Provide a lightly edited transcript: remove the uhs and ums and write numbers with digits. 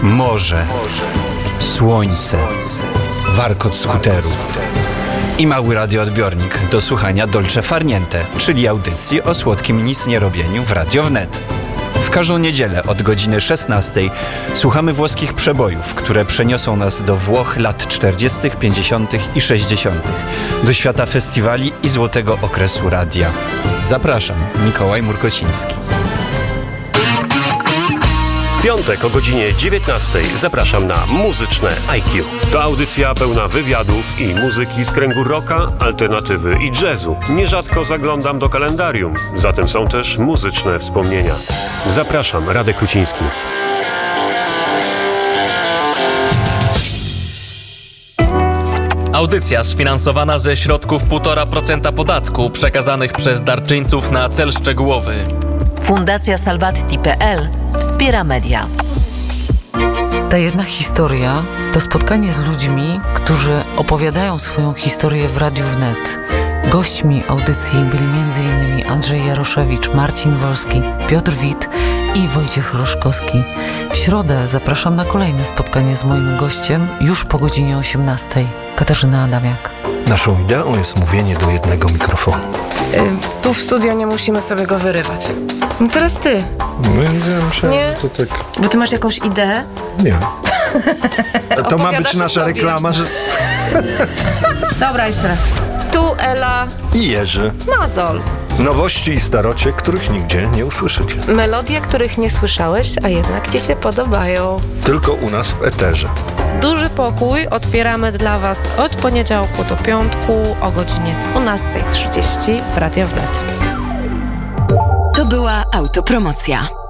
morze, słońce, warkot skuterów i mały radioodbiornik do słuchania Dolce Far Niente, czyli audycji o słodkim nicnierobieniu w Radio Wnet. W każdą niedzielę od godziny 16 słuchamy włoskich przebojów, które przeniosą nas do Włoch lat 40., 50. i 60., do świata festiwali i złotego okresu radia. Zapraszam, Mikołaj Murkociński. W piątek o godzinie 19 zapraszam na Muzyczne IQ. To audycja pełna wywiadów i muzyki z kręgu rocka, alternatywy i jazzu. Nierzadko zaglądam do kalendarium, zatem są też muzyczne wspomnienia. Zapraszam, Radek Kruciński. Audycja sfinansowana ze środków 1,5% podatku przekazanych przez darczyńców na cel szczegółowy. Fundacja Salvati.pl wspiera media. Ta jedna historia to spotkanie z ludźmi, którzy opowiadają swoją historię w Radiu Wnet. Gośćmi audycji byli m.in. Andrzej Jaroszewicz, Marcin Wolski, Piotr Wit i Wojciech Roszkowski. W środę zapraszam na kolejne spotkanie z moim gościem już po godzinie 18. Katarzyna Adamiak. Naszą ideą jest mówienie do jednego mikrofonu. Tu w studio nie musimy sobie go wyrywać. No teraz ty. No ja myślałem, Nie? że to tak... Bo ty masz jakąś ideę? Nie. A to ma być Opowiadasz nasza o sobie. reklama, że... Dobra, jeszcze raz. Tu Ela I Jerzy. Mazol. Nowości i starocie, których nigdzie nie usłyszycie. Melodie, których nie słyszałeś, a jednak ci się podobają. Tylko u nas w eterze. Duży pokój otwieramy dla was od poniedziałku do piątku o godzinie 12:30 w Radio Wnet. To była autopromocja.